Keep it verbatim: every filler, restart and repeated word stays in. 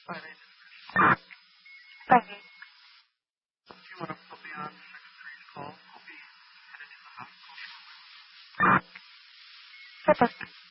Friday. Friday. If you want to put me on secretary's call, I'll be headed to the hospital. Perfect.